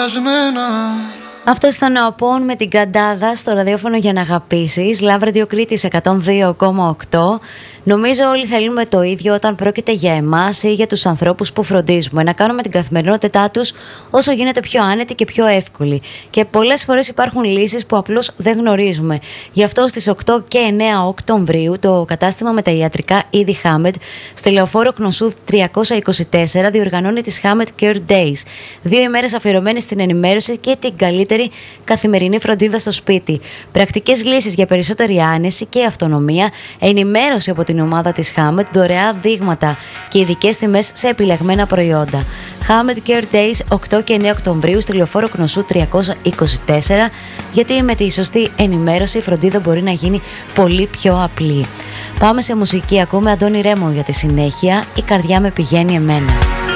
σπασμένα. Αυτό ήταν ο Απόν με την Καντάδα στο ραδιόφωνο για να αγαπήσεις. Love Radio Κρήτης 102,8. Νομίζω όλοι θέλουμε το ίδιο όταν πρόκειται για εμάς ή για τους ανθρώπους που φροντίζουμε. Να κάνουμε την καθημερινότητά τους όσο γίνεται πιο άνετη και πιο εύκολη. Και πολλές φορές υπάρχουν λύσεις που απλώς δεν γνωρίζουμε. Γι' αυτό στις 8 και 9 Οκτωβρίου το κατάστημα με τα ιατρικά είδη Hamed στη Λεωφόρο Κνωσού 324 διοργανώνει τις Hamed Care Days. 2 ημέρες αφιερωμένες στην ενημέρωση και την καλύτερη καθημερινή φροντίδα στο σπίτι. Πρακτικές λύσεις για περισσότερη άνεση και αυτονομία, ενημέρωση από την ομάδα της Hamed, δωρεά δείγματα και ειδικές τιμές σε επιλεγμένα προϊόντα. Hamed Care Days 8 και 9 Οκτωβρίου στη Λεωφόρο Κνωσού 324, γιατί με τη σωστή ενημέρωση η φροντίδα μπορεί να γίνει πολύ πιο απλή. Πάμε σε μουσική, ακούμε Αντώνη Ρέμο για τη συνέχεια. Η καρδιά με πηγαίνει εμένα.